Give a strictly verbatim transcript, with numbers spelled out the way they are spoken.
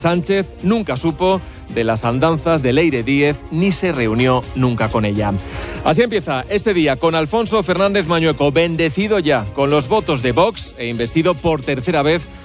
Sánchez nunca supo de las andanzas de Leire Díez ni se reunió nunca con ella. Así empieza este día con Alfonso Fernández Mañueco, bendecido ya con los votos de Vox e investido por tercera vez